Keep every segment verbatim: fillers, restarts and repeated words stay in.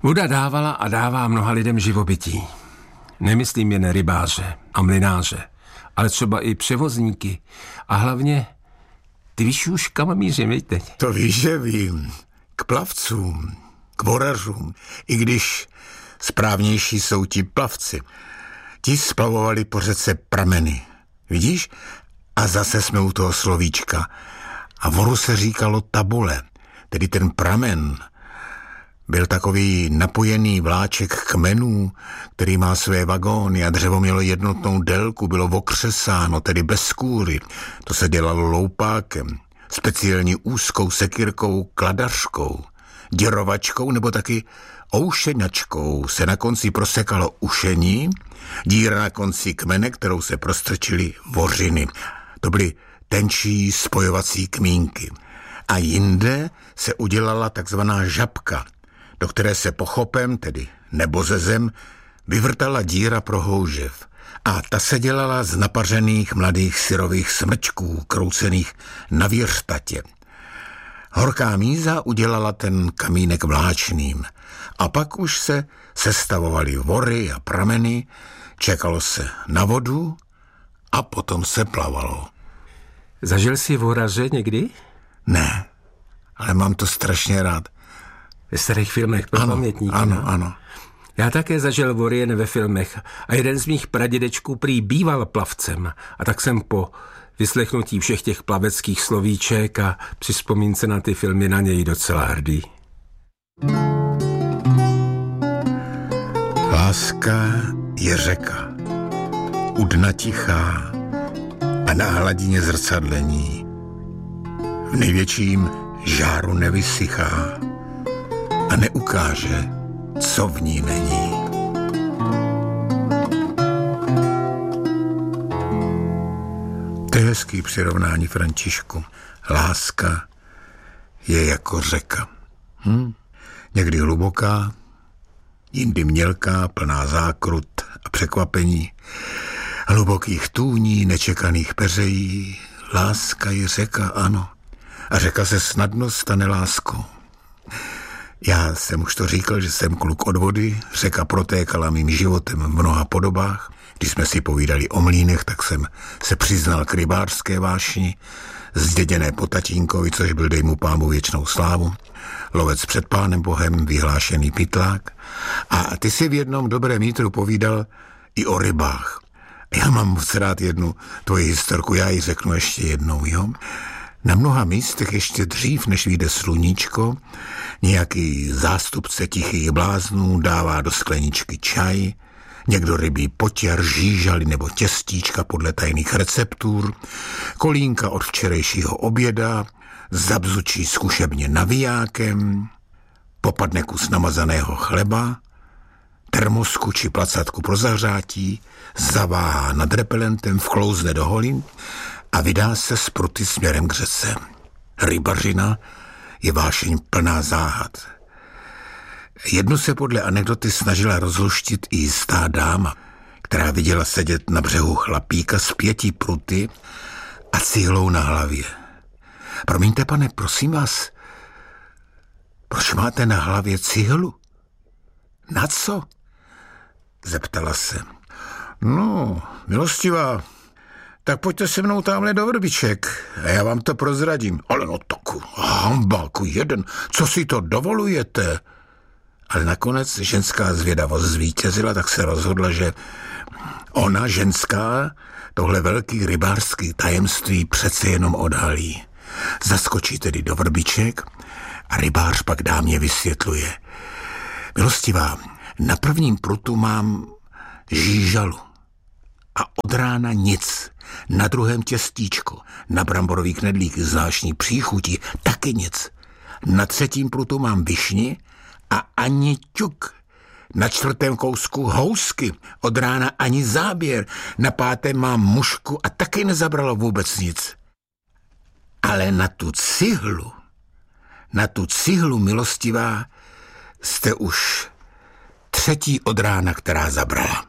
Voda dávala a dává mnoha lidem živobytí. Nemyslím jen rybáře a mlynáře, ale třeba i převozníky. A hlavně, ty víš už, kam mířím, víš teď? To víš, že vím. K plavcům, k vorařům, i když správnější jsou ti plavci. Ti splavovali po řece prameny. Vidíš? A zase jsme u toho slovíčka. A voru se říkalo tabule, tedy ten pramen. Byl takový napojený vláček kmenů, který má své vagóny a dřevo mělo jednotnou délku, bylo okřesáno, tedy bez kůry. To se dělalo loupákem, speciální úzkou sekyrkou kladařkou, děrovačkou nebo taky oušeňačkou se na konci prosekalo ušení, díra na konci kmene, kterou se prostrčily vořiny. To byly tenčí spojovací kmínky. A jinde se udělala takzvaná žabka, do které se pochopem, tedy nebozezem, vyvrtala díra pro houžev. A ta se dělala z napařených mladých syrových smrčků, kroucených na věřtatě. Horká míza udělala ten kamínek vláčným. A pak už se sestavovaly vory a prameny, čekalo se na vodu a potom se plavalo. Zažil jsi voraře někdy? Ne, ale mám to strašně rád. Ve starých filmech pro pamětníky. Ano, no? ano. Já také zažil vory jen ve filmech a jeden z mých pradědečků prý býval plavcem a tak jsem po vyslechnutí všech těch plaveckých slovíček a při vzpomínce na ty filmy na něj docela hrdý. Láska je řeka, u dna tichá a na hladině zrcadlení. V největším žáru nevysychá a neukáže, co v ní není. To je hezký přirovnání, Františku. Láska je jako řeka. Hm? Někdy hluboká, jindy mělká, plná zákrut a překvapení, hlubokých tůní, nečekaných peřejí. Láska je řeka, ano. A řeka se snadno stane láskou. Já jsem už to říkal, že jsem kluk od vody, řeka protékala mým životem v mnoha podobách. Když jsme si povídali o mlýnech, tak jsem se přiznal k rybářské vášni, zděděné po tatínkovi, což byl, dej mu pámu věčnou slávu, lovec před pánem Bohem, vyhlášený pytlák. A ty si v jednom dobrém mítru povídal i o rybách. Já mám moc rád jednu tvoji historku, já ji řeknu ještě jednou, jo? Na mnoha místech ještě dřív, než vyjde sluníčko, nějaký zástupce tichých bláznů dává do skleničky čaj, někdo rybí potěr, žížaly nebo těstíčka podle tajných receptur, kolínka od včerejšího oběda, zabzučí zkušebně navijákem, popadne kus namazaného chleba, termosku či placatku pro zahřátí, zaváhá nad repelentem, vklouzne do holin a vydá se z pruty směrem k řece. Rybařina je vášeň plná záhad. Jednu se podle anekdoty snažila rozluštit i jistá dáma, která viděla sedět na břehu chlapíka s pěti pruty a cihlou na hlavě. Promiňte, pane, prosím vás, proč máte na hlavě cihlu? Na co? Zeptala se. No, milostivá, tak pojďte se mnou tamhle do Vrbiček a já vám to prozradím. Ale no tak, hambáku jeden, co si to dovolujete? Ale nakonec ženská zvědavost zvítězila, tak se rozhodla, že ona, ženská, tohle velký rybářský tajemství přece jenom odhalí. Zaskočí tedy do Vrbiček a rybář pak dámě vysvětluje. Milostivá, na prvním prutu mám žížalu a od rána nic. Na druhém těstíčko, na bramborový knedlík zvláštní příchutí, taky nic. Na třetím prutu mám višni a ani ťuk. Na čtvrtém kousku housky, od rána ani záběr. Na pátém mám mušku a taky nezabralo vůbec nic. Ale na tu cihlu, na tu cihlu, milostivá, jste už třetí od rána, která zabrala.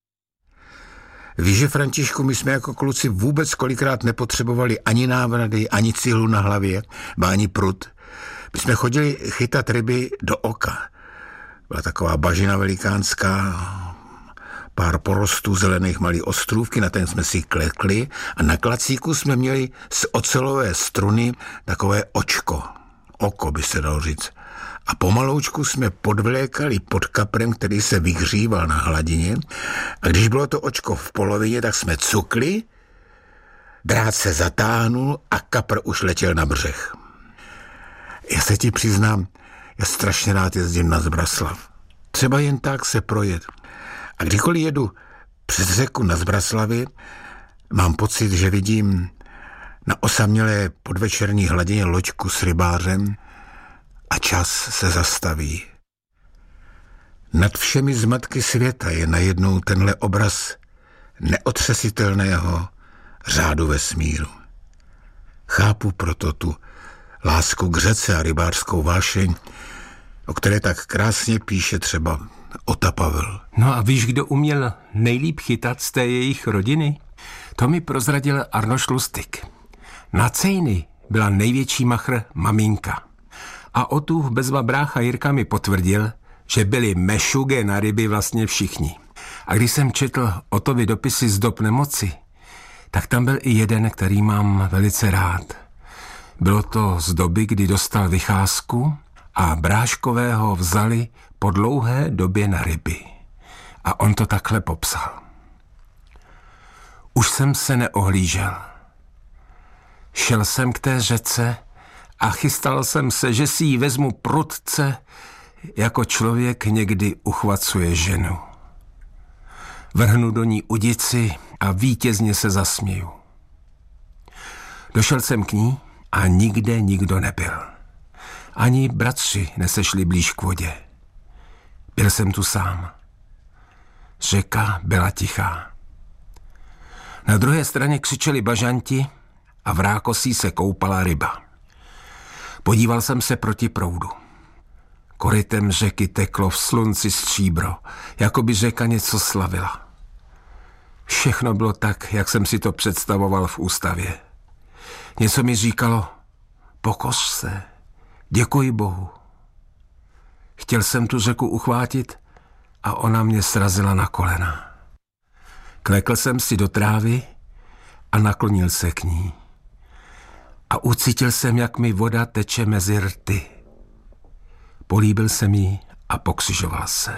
Víš, že, Františku, my jsme jako kluci vůbec kolikrát nepotřebovali ani návrady, ani cihlu na hlavě, ba ani prut. My jsme chodili chytat ryby do oka. Byla taková bažina velikánská, pár porostů zelených malý ostrůvky, na ten jsme si klekli a na klacíku jsme měli z ocelové struny takové očko. Oko by se dalo říct. A pomaloučku jsme podvlékali pod kaprem, který se vyhříval na hladině. A když bylo to očko v polovině, tak jsme cukli, drát se zatáhnul a kapr už letěl na břeh. Já se ti přiznám, já strašně rád jezdím na Zbraslav. Třeba jen tak se projet. A kdykoliv jedu přes řeku na Zbraslavi, mám pocit, že vidím na osamělé podvečerní hladině loďku s rybářem a čas se zastaví. Nad všemi zmatky světa je najednou tenhle obraz neotřesitelného řádu vesmíru. Chápu proto tu lásku k řece a rybářskou vášeň, o které tak krásně píše třeba Ota Pavel. No a víš, kdo uměl nejlíp chytat z té jejich rodiny? To mi prozradil Arno Šlustik. Na Cejny byla největší machr maminka. A Otův bezva brácha Jirka mi potvrdil, že byli mešuge na ryby vlastně všichni. A když jsem četl Otovi dopisy z dob nemoci, tak tam byl i jeden, který mám velice rád. Bylo to z doby, kdy dostal vycházku a bráškového vzali po dlouhé době na ryby. A on to takhle popsal. Už jsem se neohlížel. Šel jsem k té řece a chystal jsem se, že si ji vezmu prudce, jako člověk někdy uchvacuje ženu. Vrhnu do ní udici a vítězně se zasměju. Došel jsem k ní a nikde nikdo nebyl. Ani bratři nesešli blíž k vodě. Byl jsem tu sám. Řeka byla tichá. Na druhé straně křičeli bažanti a v rákosí se koupala ryba. Podíval jsem se proti proudu. Korytem řeky teklo v slunci stříbro, jako by řeka něco slavila. Všechno bylo tak, jak jsem si to představoval v ústavě. Něco mi říkalo, pokoř se, děkuji Bohu. Chtěl jsem tu řeku uchvátit a ona mě srazila na kolena. Klekl jsem si do trávy a naklonil se k ní. A ucítil jsem, jak mi voda teče mezi rty. Políbil jsem jí a pokřižoval se.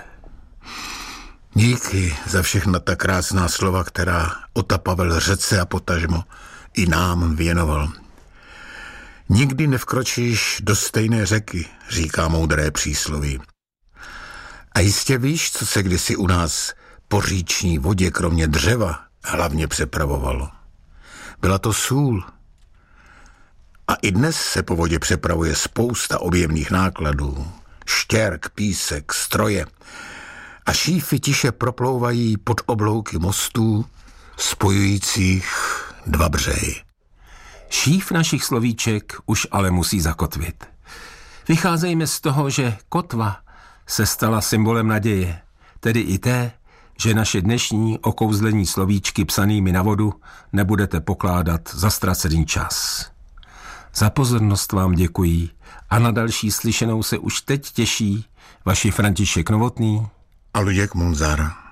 Díky za všechna ta krásná slova, která Ota Pavel řece a potažmo i nám věnoval. Nikdy nevkročíš do stejné řeky, říká moudré přísloví. A jistě víš, co se kdysi u nás po říční vodě kromě dřeva hlavně přepravovalo. Byla to sůl. A i dnes se po vodě přepravuje spousta objemných nákladů. Štěrk, písek, stroje. A šífy tiše proplouvají pod oblouky mostů spojujících dva břehy. Šíf našich slovíček už ale musí zakotvit. Vycházejme z toho, že kotva se stala symbolem naděje, tedy i té, že naše dnešní okouzlení slovíčky psanými na vodu nebudete pokládat za ztracený čas. Za pozornost vám děkuji a na další slyšenou se už teď těší vaši František Novotný a Luděk Munzar.